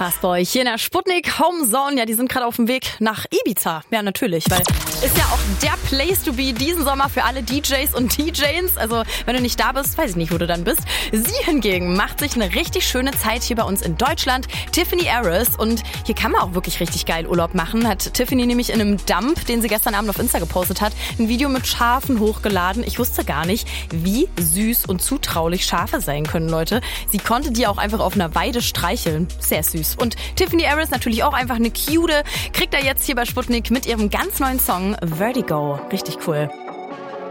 Krass bei euch hier in der Sputnik Homezone. Ja, die sind gerade auf dem Weg nach Ibiza. Ja, natürlich, weil ist ja auch der Place to be diesen Sommer für alle DJs und DJs. Also, wenn du nicht da bist, weiß ich nicht, wo du dann bist. Sie hingegen macht sich eine richtig schöne Zeit hier bei uns in Deutschland. Tiffany Harris. Und hier kann man auch wirklich richtig geil Urlaub machen. Hat Tiffany nämlich in einem Dump, den sie gestern Abend auf Insta gepostet hat, ein Video mit Schafen hochgeladen. Ich wusste gar nicht, wie süß und zutraulich Schafe sein können, Leute. Sie konnte die auch einfach auf einer Weide streicheln. Sehr süß. Und Tiffany Harris natürlich auch einfach eine Cute. Kriegt er jetzt hier bei Sputnik mit ihrem ganz neuen Song Vertigo. Richtig cool.